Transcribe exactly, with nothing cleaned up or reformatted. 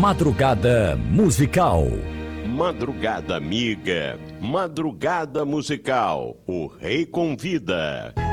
Madrugada Musical. Madrugada amiga, madrugada musical, o rei convida.